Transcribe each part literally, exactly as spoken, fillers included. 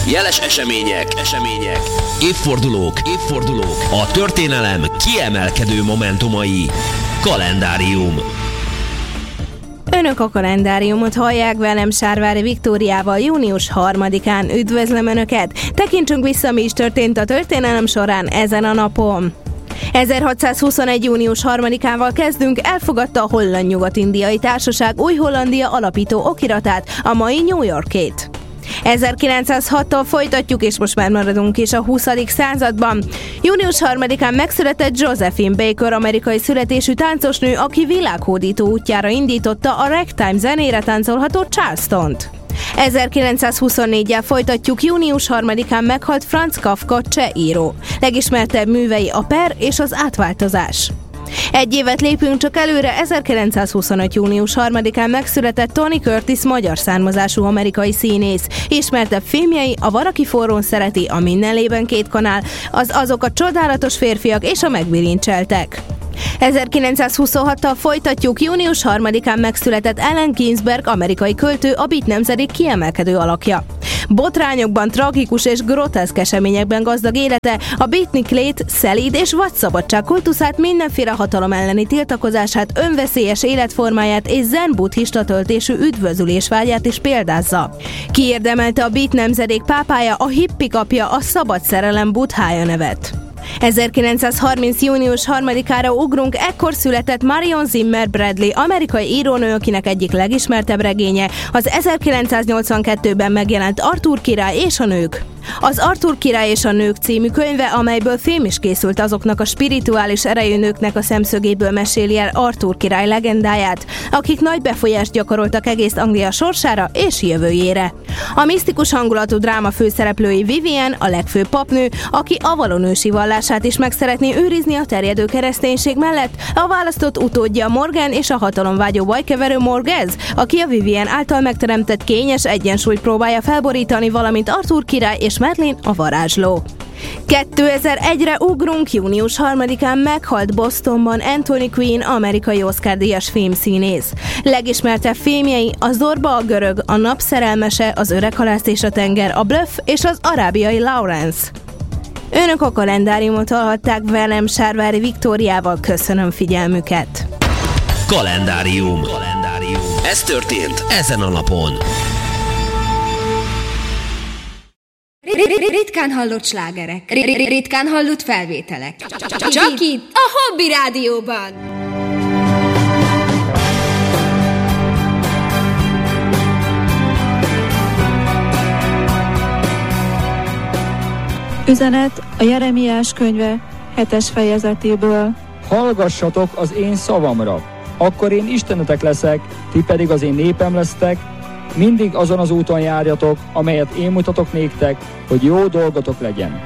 Jeles események, események, évfordulók, évfordulók, a történelem kiemelkedő momentumai. Kalendárium. Önök a kalendáriumot hallják, velem Sárvári Viktóriával június harmadikán. Üdvözlöm Önöket! Tekintsünk vissza, mi is történt a történelem során ezen a napon. ezerhatszázhuszonegy. június harmadikával kezdünk, elfogadta a Holland Nyugat-Indiai Társaság Új-Hollandia alapító okiratát, a mai New Yorkét. ezerkilencszázhattól folytatjuk, és most már maradunk is a huszadik században. június harmadikán megszületett Josephine Baker, amerikai születésű táncosnő, aki világhódító útjára indította a ragtime zenére táncolható Charlestont. ezerkilencszázhuszonnégyel folytatjuk, június harmadikán meghalt Franz Kafka, cseh író. Legismertebb művei a Per és az átváltozás. Egy évet lépünk csak előre, ezerkilencszázhuszonöt. június harmadikán megszületett Tony Curtis, magyar származású amerikai színész. Ismertebb filmjei a Van, aki forrón szereti, a Minden lében két kanál, az Azok a csodálatos férfiak és a Megbilincseltek. ezerkilencszázhuszonhattal folytatjuk, június harmadikán megszületett Allen Ginsberg, amerikai költő, a beat nemzedék kiemelkedő alakja. Botrányokban, tragikus és groteszk eseményekben gazdag élete, a beatniklét, szelíd és vadszabadság kultuszát, mindenféle hatalom elleni tiltakozását, önveszélyes életformáját és zen buddhista töltésű üdvözülésvágyát is példázza. Kiérdemelte a beat nemzedék pápája, a hippik apja, a szabad szerelem buddhája nevet. ezerkilencszázharminc. június harmadikára ugrunk, ekkor született Marion Zimmer Bradley, amerikai írónő, akinek egyik legismertebb regénye az ezerkilencszáznyolcvankettőben megjelent Artúr király és a nők. Az Artúr király és a nők című könyve, amelyből film is készült, azoknak a spirituális erejű nőknek a szemszögéből meséli el Artúr király legendáját, akik nagy befolyást gyakoroltak egész Anglia sorsára és jövőjére. A misztikus hangulatú dráma főszereplői Vivian, a legfőbb papnő, aki Avalon ősi vallását is meg szeretné őrizni a terjedő kereszténység mellett, a választott utódja Morgan és a hatalomvágyó bajkeverő Morgez, aki a Vivian által megteremtett kényes egyensúlyt próbálja felborítani, valamint Artúr király és Merlin a varázsló. kétezer-egyre ugrunk, június harmadikán meghalt Bostonban Anthony Quinn, amerikai Oscar-díjas filmszínész. Legismertebb filmjei a Zorba a görög, a Nap szerelmese, az Öreg halász és a tenger, a Bluff és az arábiai Lawrence. Önök a kalendáriumot hallhatták, velem Sárvári Viktóriával, köszönöm figyelmüket. Kalendárium. Kalendárium. Ez történt ezen a napon. Ritkán hallott slágerek, ritkán hallott felvételek. Csak itt, a Hobby Rádióban. Üzenet a Jeremiás könyve hetes fejezetéből. Hallgassatok az én szavamra, akkor én Istenetek leszek, ti pedig az én népem lesztek. Mindig azon az úton járjatok, amelyet én mutatok néktek, hogy jó dolgotok legyen.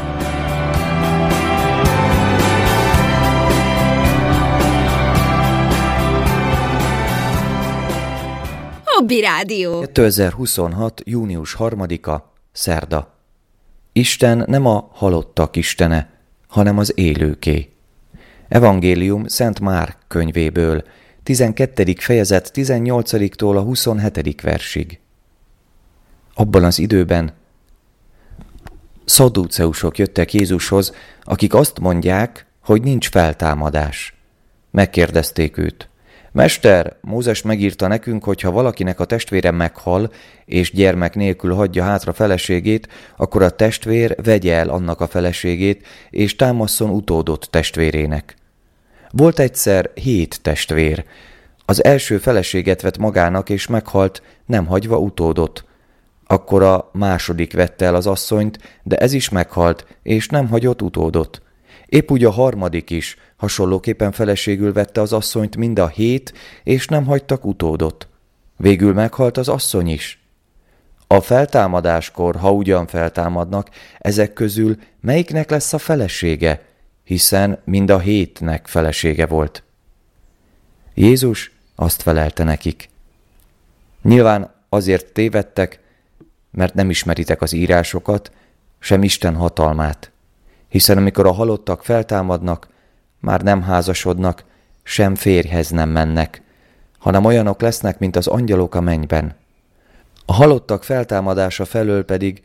Hobby Rádió. kétezer-huszonhat. június harmadika. Szerda. Isten nem a halottak istene, hanem az élőké. Evangélium Szent Márk könyvéből, tizenkettedik fejezet tizennyolcadiktól a huszonhetedik versig. Abban az időben szadduceusok jöttek Jézushoz, akik azt mondják, hogy nincs feltámadás. Megkérdezték őt: Mester, Mózes megírta nekünk, hogy ha valakinek a testvére meghal, és gyermek nélkül hagyja hátra feleségét, akkor a testvér vegye el annak a feleségét, és támasszon utódot testvérének. Volt egyszer hét testvér. Az első feleséget vett magának, és meghalt, nem hagyva utódot. Akkor a második vette el az asszonyt, de ez is meghalt, és nem hagyott utódot. Épp úgy a harmadik is hasonlóképpen feleségül vette az asszonyt mind a hét, és nem hagytak utódot. Végül meghalt az asszony is. A feltámadáskor, ha ugyan feltámadnak, ezek közül melyiknek lesz a felesége? Hiszen mind a hétnek felesége volt. Jézus azt felelte nekik: Nyilván azért tévedtek, mert nem ismeritek az írásokat, sem Isten hatalmát. Hiszen amikor a halottak feltámadnak, már nem házasodnak, sem férjhez nem mennek, hanem olyanok lesznek, mint az angyalok a mennyben. A halottak feltámadása felől pedig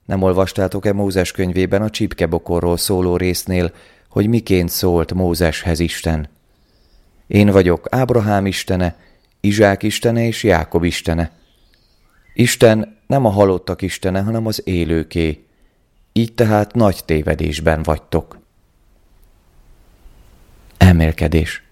nem olvastátok-e Mózes könyvében a csipkebokorról szóló résznél, hogy miként szólt Mózeshez Isten? Én vagyok Ábrahám istene, Izsák istene és Jákob istene. Isten nem a halottak istene, hanem az élőké. Így tehát nagy tévedésben vagytok. Elmélkedés.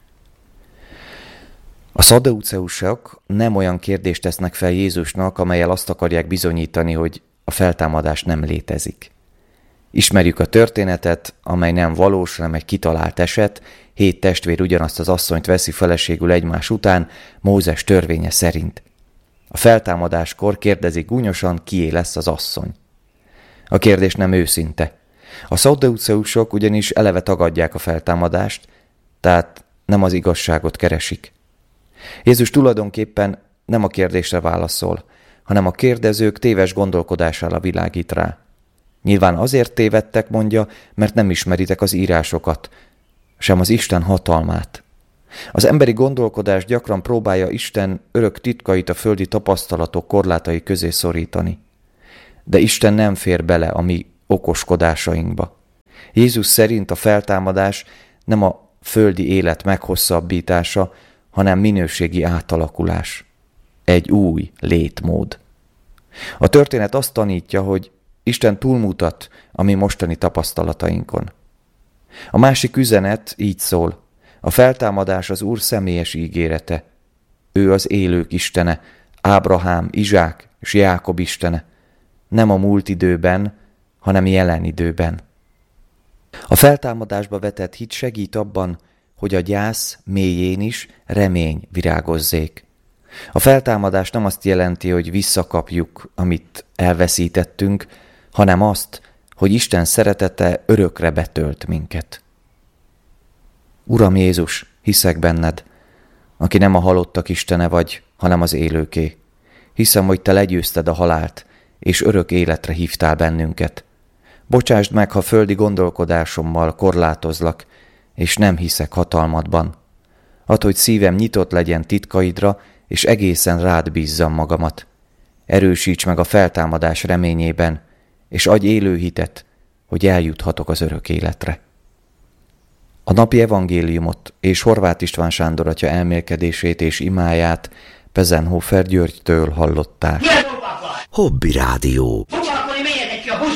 A szadduceusok nem olyan kérdést tesznek fel Jézusnak, amellyel azt akarják bizonyítani, hogy a feltámadás nem létezik. Ismerjük a történetet, amely nem valós, hanem egy kitalált eset. Hét testvér ugyanazt az asszonyt veszi feleségül egymás után, Mózes törvénye szerint. A feltámadáskor kérdezik gúnyosan, kié lesz az asszony. A kérdés nem őszinte. A szadduceusok ugyanis eleve tagadják a feltámadást, tehát nem az igazságot keresik. Jézus tulajdonképpen nem a kérdésre válaszol, hanem a kérdezők téves gondolkodására világít rá. Nyilván azért tévedtek, mondja, mert nem ismeritek az írásokat, sem az Isten hatalmát. Az emberi gondolkodás gyakran próbálja Isten örök titkait a földi tapasztalatok korlátai közé szorítani. De Isten nem fér bele a mi okoskodásainkba. Jézus szerint a feltámadás nem a földi élet meghosszabbítása, hanem minőségi átalakulás. Egy új létmód. A történet azt tanítja, hogy Isten túlmutat a mi mostani tapasztalatainkon. A másik üzenet így szól: a feltámadás az Úr személyes ígérete. Ő az élők istene, Ábrahám, Izsák és Jákob istene. Nem a múlt időben, hanem jelen időben. A feltámadásba vetett hit segít abban, hogy a gyász mélyén is remény virágozzék. A feltámadás nem azt jelenti, hogy visszakapjuk, amit elveszítettünk, hanem azt, hogy Isten szeretete örökre betölt minket. Uram Jézus, hiszek benned, aki nem a halottak istene vagy, hanem az élőké. Hiszem, hogy te legyőzted a halált, és örök életre hívtál bennünket. Bocsásd meg, ha földi gondolkodásommal korlátozlak, és nem hiszek hatalmadban. Add, hogy szívem nyitott legyen titkaidra, és egészen rád bízzam magamat. Erősíts meg a feltámadás reményében, és adj élő hitet, hogy eljuthatok az örök életre. A napi evangéliumot és Horváth István Sándor atya elmélkedését és imáját Pezenhofer Györgytől hallották. Hobby Rádió.